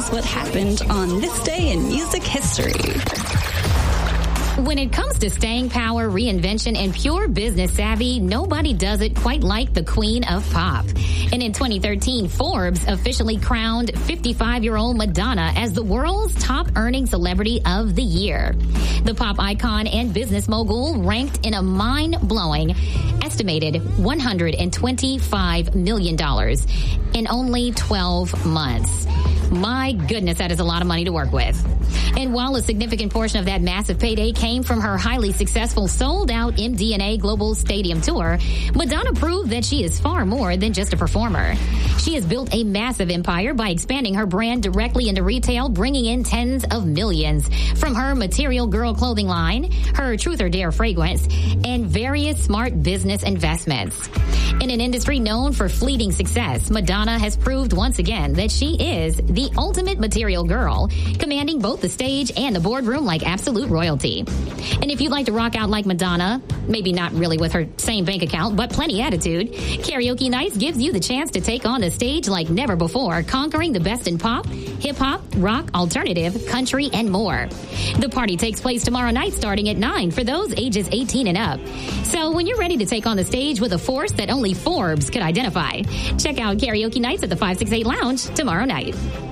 here's what happened on this day in music history. When it comes to staying power, reinvention, and pure business savvy, nobody does it quite like the Queen of Pop. And in 2013, Forbes officially crowned 55-year-old Madonna as the world's top-earning celebrity of the year. The pop icon and business mogul ranked in a mind-blowing estimated $125 million in only 12 months. My goodness, that is a lot of money to work with. And while a significant portion of that massive payday came from her highly successful sold-out MDNA Global Stadium Tour, Madonna proved that she is far more than just a performer. She has built a massive empire by expanding her brand directly into retail, bringing in tens of millions from her Material Girl clothing line, her Truth or Dare fragrance, and various smart business investments. In an industry known for fleeting success, Madonna has proved once again that she is the ultimate material girl, commanding both the stage and the boardroom like absolute royalty. And if you'd like to rock out like Madonna, maybe not really with her same bank account, but plenty attitude, Karaoke Nights gives you the chance to take on the stage like never before, conquering the best in pop, hip-hop, rock, alternative, country, and more. The party takes place tomorrow night starting at 9 for those ages 18 and up. So when you're ready to take on the stage with a force that only Forbes could identify, check out Karaoke Nights at the 568 Lounge tomorrow night.